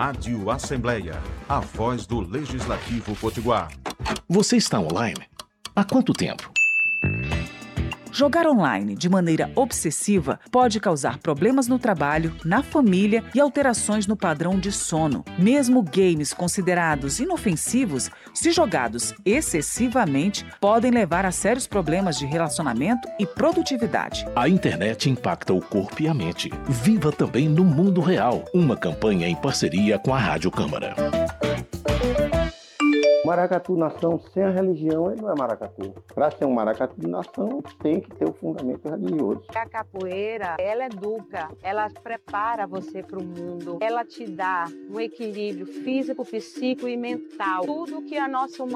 Rádio Assembleia, a voz do Legislativo Potiguar. Você está online? Há quanto tempo? Jogar online de maneira obsessiva pode causar problemas no trabalho, na família e alterações no padrão de sono. Mesmo games considerados inofensivos, se jogados excessivamente, podem levar a sérios problemas de relacionamento e produtividade. A internet impacta o corpo e a mente. Viva também no mundo real. Uma campanha em parceria com a Rádio Câmara. Maracatu nação sem a religião, ele não é maracatu. Para ser um maracatu de nação, tem que ter o fundamento religioso. A capoeira, ela educa, ela prepara você para o mundo, ela te dá um equilíbrio físico, psíquico e mental. Tudo que a nossa